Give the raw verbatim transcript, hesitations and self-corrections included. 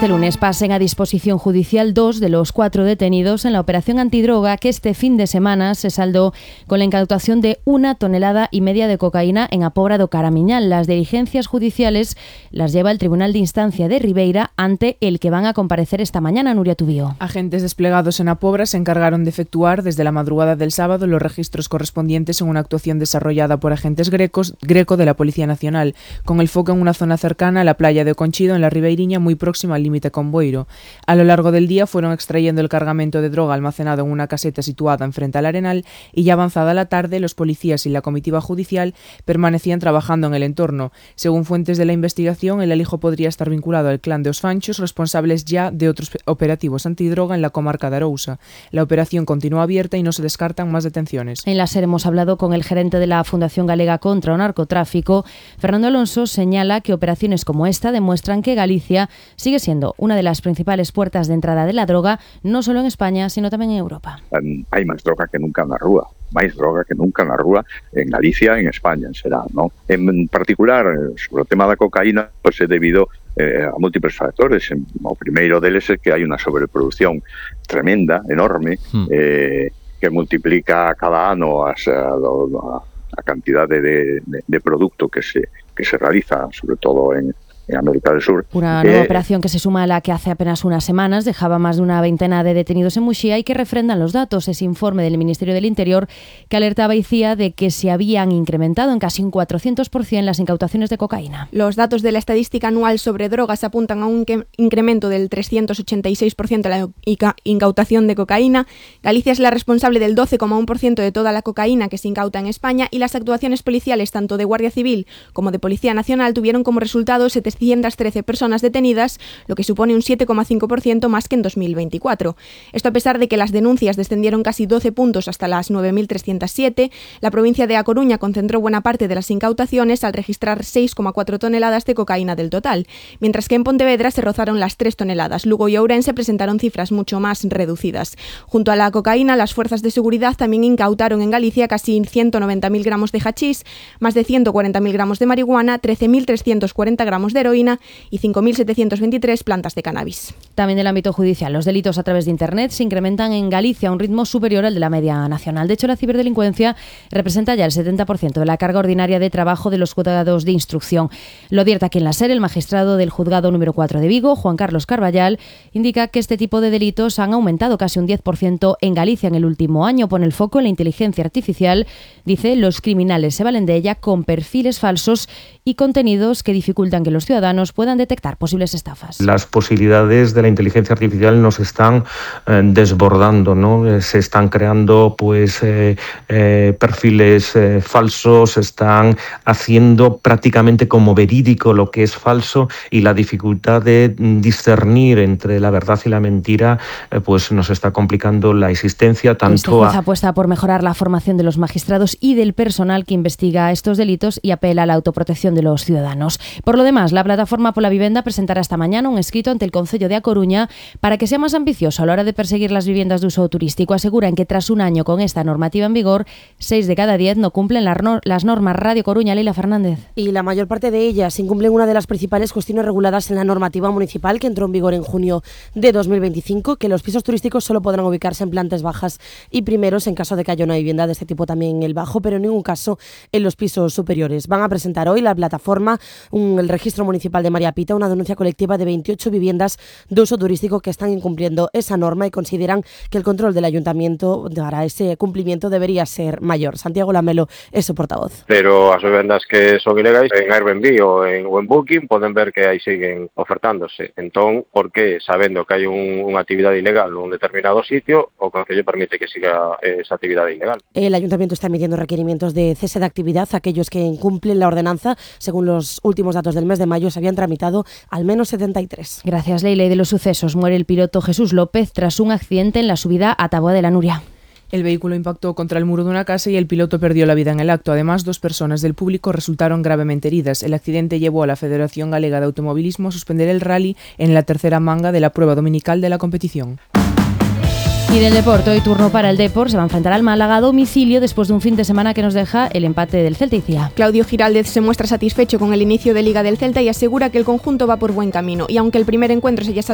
este lunes pasen a disposición judicial dos de los cuatro detenidos en la operación antidroga que este fin de semana se saldó con la incautación de una tonelada y media de cocaína en A Pobra do Caramiñal. Las diligencias judiciales las lleva el Tribunal de Instancia de Ribeira, ante el que van a comparecer esta mañana. Nuria Tubío. Agentes desplegados en A Pobra se encargaron de efectuar desde la madrugada del sábado los registros correspondientes en una actuación desarrollada por agentes grecos, greco de la Policía Nacional, con el foco en una zona cercana a la playa de Conchido, en la Ribeiriña, muy próxima al límite con Boiro. A lo largo del día fueron extrayendo el cargamento de droga almacenado en una caseta situada enfrente al Arenal, y ya avanzada la tarde los policías y la comitiva judicial permanecían trabajando en el entorno. Según fuentes de la investigación, el alijo podría estar vinculado al clan de Os Fanchos, responsables ya de otros operativos antidroga en la comarca de Arousa. La operación continúa abierta y no se descartan más detenciones. En la SER hemos hablado con el gerente de la Fundación Galega contra o Narcotráfico. Fernando Alonso señala que operaciones como esta demuestran que Galicia sigue siendo una de las principales puertas de entrada de la droga, no solo en España, sino también en Europa. Hai máis droga que nunca na rúa, máis droga que nunca na rúa en Galicia e en España, será, non? En particular, sobre o tema da cocaína, pois é debido eh, a múltiples factores. O primeiro deles é que hai unha sobreproducción tremenda, enorme, mm. eh, que multiplica cada ano as, a, a, a cantidade de, de, de producto que se, que se realiza, sobre todo en en América del Sur. Una nueva eh, operación que se suma a la que hace apenas unas semanas dejaba más de una veintena de detenidos en Muxía y que refrendan los datos. Ese informe del Ministerio del Interior que alertaba y decía de que se habían incrementado en casi un cuatrocientos por ciento las incautaciones de cocaína. Los datos de la estadística anual sobre drogas apuntan a un incremento del trescientos ochenta y seis por ciento de la incautación de cocaína. Galicia es la responsable del doce coma uno por ciento de toda la cocaína que se incauta en España, y las actuaciones policiales tanto de Guardia Civil como de Policía Nacional tuvieron como resultado setecientas trece personas detenidas, lo que supone un siete coma cinco por ciento más que en dos mil veinticuatro. Esto a pesar de que las denuncias descendieron casi doce puntos hasta las nueve mil trescientos siete. La provincia de A Coruña concentró buena parte de las incautaciones al registrar seis coma cuatro toneladas de cocaína del total, mientras que en Pontevedra se rozaron las tres toneladas. Lugo y Ourense presentaron cifras mucho más reducidas. Junto a la cocaína, las fuerzas de seguridad también incautaron en Galicia casi ciento noventa mil gramos de hachís, más de ciento cuarenta mil gramos de marihuana, trece mil trescientos cuarenta gramos de heroína y cinco mil setecientos veintitrés plantas de cannabis. También del ámbito judicial, los delitos a través de Internet se incrementan en Galicia a un ritmo superior al de la media nacional. De hecho, la ciberdelincuencia representa ya el setenta por ciento de la carga ordinaria de trabajo de los juzgados de instrucción. Lo advierte aquí en la SER el magistrado del juzgado número cuatro de Vigo, Juan Carlos Carballal. Indica que este tipo de delitos han aumentado casi un diez por ciento en Galicia en el último año. Pone el foco en la inteligencia artificial. Dice, los criminales se valen de ella con perfiles falsos y contenidos que dificultan que los ciudadanos puedan detectar posibles estafas. Las posibilidades de la inteligencia artificial nos están eh, desbordando, ¿no? Eh, se están creando pues eh, eh, perfiles eh, falsos, se están haciendo prácticamente como verídico lo que es falso, y la dificultad de discernir entre la verdad y la mentira eh, pues nos está complicando la existencia tanto. Este juez a... apuesta por mejorar la formación de los magistrados y del personal que investiga estos delitos y apela a la autoprotección de los ciudadanos. Por lo demás, la plataforma Pola Vivenda presentará esta mañana un escrito ante el Concello de A Coruña para que sea más ambicioso a la hora de perseguir las viviendas de uso turístico. Aseguran que tras un año con esta normativa en vigor, seis de cada diez no cumplen las normas. Radio Coruña, Leila Fernández. Y la mayor parte de ellas incumplen una de las principales cuestiones reguladas en la normativa municipal que entró en vigor en junio de dos mil veinticinco, que los pisos turísticos solo podrán ubicarse en plantas bajas y primeros en caso de que haya una vivienda de este tipo también en el bajo, pero en ningún caso en los pisos superiores. Van a presentar hoy la plataforma, un, el registro municipal de María Pita, una denuncia colectiva de veintiocho viviendas de uso turístico que están incumpliendo esa norma, y consideran que el control del ayuntamiento para ese cumplimiento debería ser mayor. Santiago Lamelo es su portavoz. Pero as vivendas que son ilegais en Airbnb ou en, ou en Booking poden ver que aí siguen ofertándose. Entón, por que, sabendo que hai un, unha actividade ilegal nun determinado sitio, o Concello permite que siga esa actividade ilegal? El ayuntamiento está emitiendo requerimientos de cese de actividad a aquellos que incumplen la ordenanza. Según los últimos datos del mes de mayo, se habían tramitado al menos setenta y tres. Gracias, Leila. Y de los sucesos, muere el piloto Jesús López tras un accidente en la subida a Taboa de la Nuria. El vehículo impactó contra el muro de una casa y el piloto perdió la vida en el acto. Además, dos personas del público resultaron gravemente heridas. El accidente llevó a la Federación Galega de Automovilismo a suspender el rally en la tercera manga de la prueba dominical de la competición. Y del deporte, hoy turno para el Depor. Se va a enfrentar al Málaga a domicilio después de un fin de semana que nos deja el empate del Celta y Cía. Claudio Giraldez se muestra satisfecho con el inicio de Liga del Celta y asegura que el conjunto va por buen camino. Y aunque el primer encuentro se ya